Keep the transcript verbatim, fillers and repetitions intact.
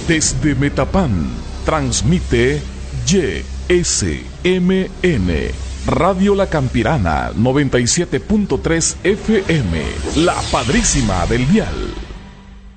Desde Metapán, transmite Y S M N, Radio La Campirana, noventa y siete punto tres F M, la padrísima del dial.